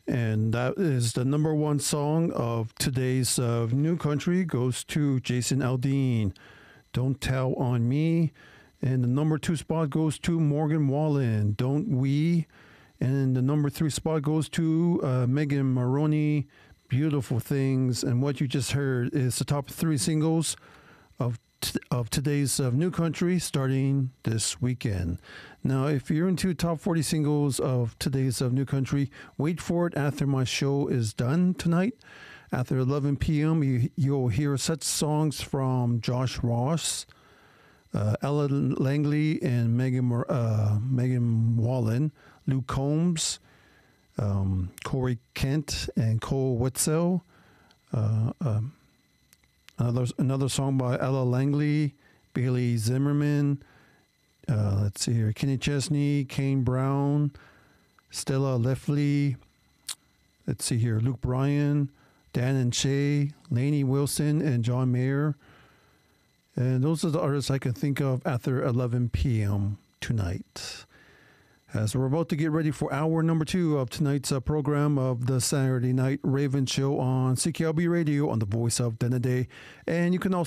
And that is the number one song of today's New Country goes to Jason Aldean. Don't Tell on Me. And the number two spot goes to Morgan Wallen. Don't We. And the number three spot goes to Megan Maroney. Beautiful Things. And what you just heard is the top three singles of today's New Country starting this weekend. Now, if you're into top 40 singles of today's New Country, wait for it after my show is done tonight. After 11 p.m., you'll hear such songs from Josh Ross, Ella Langley, and Megan Wallen, Luke Combs, Corey Kent, and Cole Wetzel. Another song by Ella Langley, Bailey Zimmerman, let's see here, Kenny Chesney, Kane Brown, Stella Leffley, let's see here, Luke Bryan, Dan and Shay, Lainey Wilson, and John Mayer. And those are the artists I can think of after 11 p.m. tonight. As we're about to get ready for hour number 2 of tonight's program of the Saturday Night Raven Show on CKLB Radio on the Voice of Denede. And you can also